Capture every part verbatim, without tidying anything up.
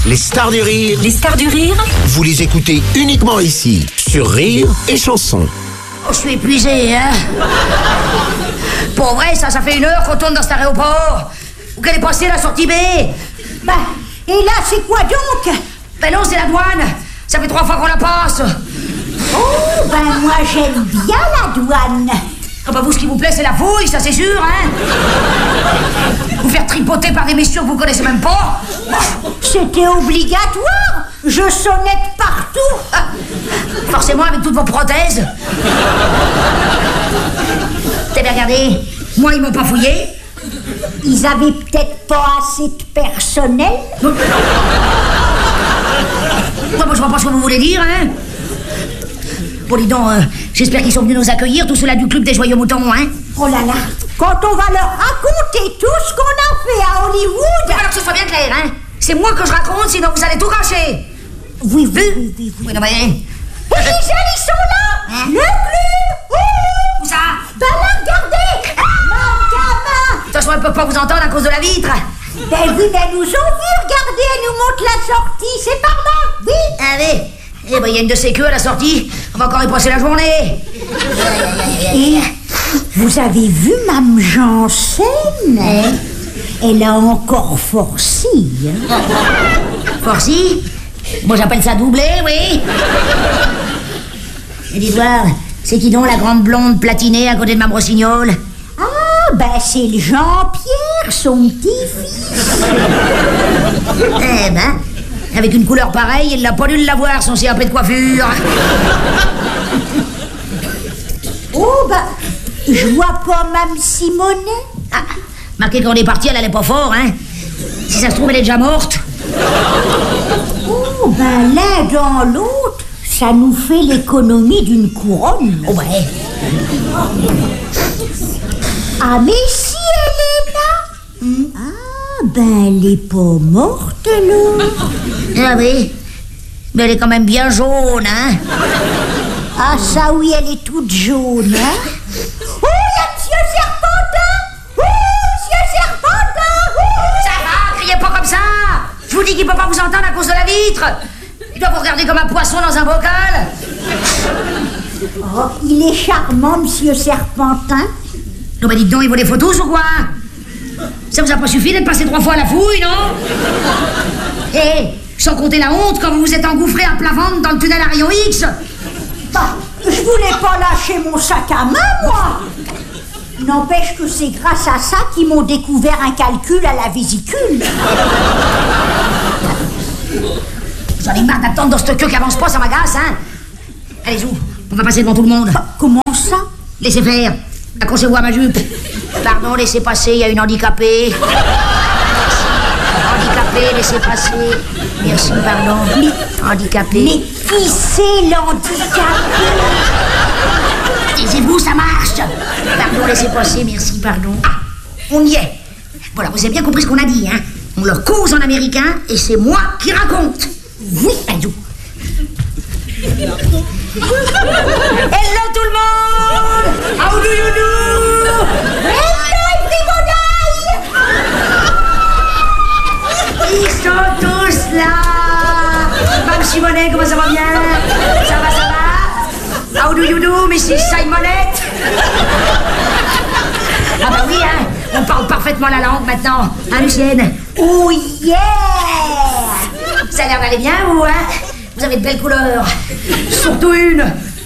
Les stars du rire. Les stars du rire. Vous les écoutez uniquement ici, sur Rire et Chanson. Oh, je suis épuisé, hein. Pour vrai, ça, ça fait une heure qu'on tourne dans cet aéroport. Où qu'elle est passée, la sortie B? Bah, et là, c'est quoi donc? Ben non, c'est la douane. Ça fait trois fois qu'on la passe. Oh, ben moi, j'aime bien la douane. Ah bah vous, ce qui vous plaît, c'est la fouille, ça c'est sûr, hein. Vous faire tripoter par des messieurs que vous connaissez même pas. C'était obligatoire. Je sonnette partout. Forcément avec toutes vos prothèses. T'as bien regardé? Moi, ils m'ont pas fouillé. Ils avaient peut-être pas assez de personnel. Non, moi, je vois pas ce que vous voulez dire, hein. Bon, dis donc, euh, j'espère qu'ils sont venus nous accueillir, tous ceux-là du club des joyeux moutons, hein. Oh là là, quand on va leur raconter tout ce qu'on a fait à Hollywood... Alors que ce soit bien clair, hein. C'est moi que je raconte, sinon vous allez tout gâcher. Oui, oui, oui, oui. Oui, non, mais... Oui, Gisèle, ils sont là. Hein? Le club. Où ça? Ben là, regardez. Mon gamin. De toute façon, elle peut pas vous entendre à cause de la vitre. Ben oui, mais elles nous ont vus, regardez, elles nous montrent la sortie, c'est par là, oui. Ah oui. Eh ben, il y a une de ces queues à la sortie. On va encore y passer la journée. Et vous avez vu Mme Janssen, hein? Elle a encore forci, hein? Forci? Moi, j'appelle ça doublé, oui. Et dis voir, c'est qui donc la grande blonde platinée à côté de Mme Rossignol? Ah, ben c'est le Jean-Pierre, son petit-fils. Eh ben, avec une couleur pareille, il n'a pas dû l'avoir, son C A P de coiffure. Oh, ben, je vois pas Mme Simonet. Ah, marqué qu'on est parti, elle allait pas fort, hein. Si ça se trouve, elle est déjà morte. Oh, ben l'un dans l'autre, ça nous fait l'économie d'une couronne. Oh, ouais. Ah, mais si elle est là. Hmm. Ah, ben elle est pas morte, là. Ah oui, mais elle est quand même bien jaune, hein. Ah, ça oui, elle est toute jaune, hein. Oh, il y a Monsieur Serpentin. Oh, Monsieur Serpentin. Oh. Ça va, criez pas comme ça. Je vous dis qu'il peut pas vous entendre à cause de la vitre. Il doit vous regarder comme un poisson dans un bocal. Oh, il est charmant, Monsieur Serpentin. Non, mais dites donc, il vaut des photos ou quoi? Ça vous a pas suffi d'être passé trois fois à la fouille, non? Eh, sans compter la honte quand vous vous êtes engouffré à plat ventre dans le tunnel Arion X. Bah, je voulais pas lâcher mon sac à main, moi. N'empêche que c'est grâce à ça qu'ils m'ont découvert un calcul à la vésicule. J'en ai marre d'attendre dans cette queue qui avance pas, ça m'agace, hein. Allez, où? On va passer devant tout le monde. Bah, comment ça? Laissez faire. Accrochez-vous à ma jupe. Pardon, laissez passer, il y a une handicapée. Handicapée, laissez passer. Merci, pardon. Mais, handicapée. Mais qui c'est l'handicapé? Taisez-vous, ça marche. Pardon, laissez passer, merci, pardon. Ah, on y est. Voilà, vous avez bien compris ce qu'on a dit, hein. On leur cause en américain et c'est moi qui raconte. Oui, Adou. Hello tout le monde. How do you do? Hello, everybody. Ils sont tous là. Mme Simonet, comment ça va bien? Ça va, ça va? How do you do, Missus Simonette? Ah bah oui, hein, on parle parfaitement la langue maintenant, hein, Lucienne? Oh yeah. Ça a l'air d'aller bien, vous, hein? Vous avez de belles couleurs. Surtout une.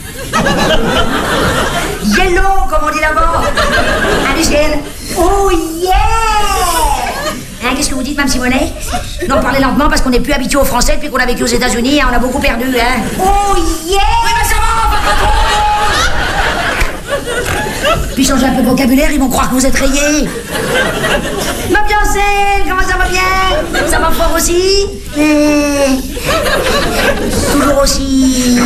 Yellow, comme on dit là-bas. Hein, Lucienne? Oh yeah. Hein, qu'est-ce que vous dites, Mme Simonet? Non, parlez lentement parce qu'on n'est plus habitué aux Français depuis qu'on a vécu aux États-Unis, hein, on a beaucoup perdu, hein. Oh yeah. Oui, mais ça va, pas trop. Puis changer un peu de vocabulaire, ils vont croire que vous êtes rayés. Ma Beyoncé, comment ça va bien? Ça va fort aussi? Mais... toujours aussi...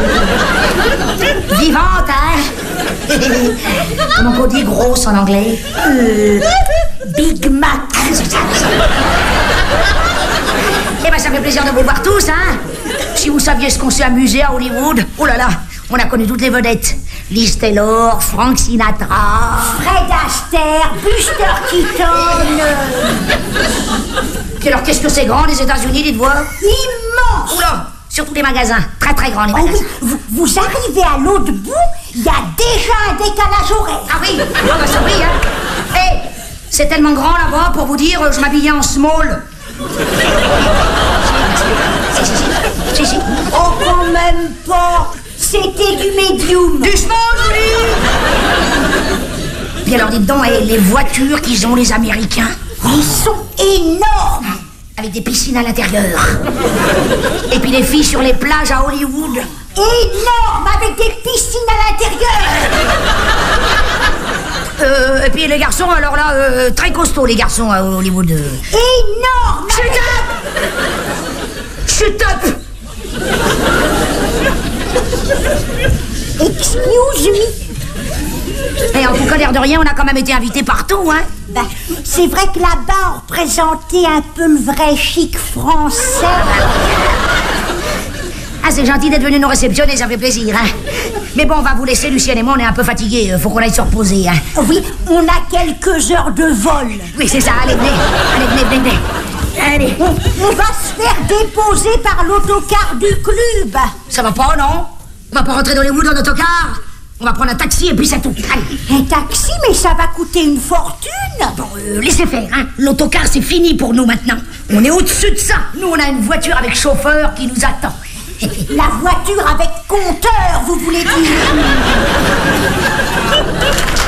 vivante, hein? Comment on dit grosse en anglais? euh... Big Mac. Eh ben, ça fait plaisir de vous voir tous, hein? Si vous saviez ce qu'on s'est amusé à Hollywood, oh là là, on a connu toutes les vedettes. Liz Taylor, Frank Sinatra, Fred Astaire, Buster Keaton. Puis alors, qu'est-ce que c'est grand, les États-Unis, dites-vous? Immense. Oula, surtout les magasins. Très très grands, les Oh magasins. oui, vous, vous arrivez à l'autre bout, il y a déjà un décalage horaire. Ah oui, ah bah ça oui, hein. Hé, c'est tellement grand là-bas, pour vous dire, je m'habillais en small. Si, si, si. Si, si. Oh, quand même pas. C'était du médium. Du small, je vous dis. Puis alors, dites donc, et les voitures qu'ils ont, les Américains, Ils sont énormes. avec des piscines à l'intérieur. Et puis les filles sur les plages à Hollywood. Énormes, avec des piscines à l'intérieur. Euh, et puis les garçons, alors là, euh, très costauds, les garçons à Hollywood. Énormes. Shut avec- up! Shut up! Excuse me. Et en tout cas, l'air de rien, on a quand même été invités partout, hein. Ben, c'est vrai que là-bas, on représentait un peu le vrai chic français. Ah, c'est gentil d'être venu nous réceptionner, ça fait plaisir, hein. Mais bon, on va vous laisser, Lucienne et moi, on est un peu fatigués, euh, faut qu'on aille se reposer, hein. Oui, on a quelques heures de vol. Oui, c'est ça, allez, venez, allez, venez, venez, venez. Allez, On, on va se faire déposer par l'autocar du club. ça va pas, non? On va pas rentrer dans les Hollywood en autocar. On va prendre un taxi et puis c'est tout. Allez. Un taxi, mais ça va coûter une fortune. Bon, euh, laissez faire, hein. L'autocar, c'est fini pour nous maintenant. On est au-dessus de ça. Nous, on a une voiture avec chauffeur qui nous attend. La voiture avec compteur, vous voulez dire?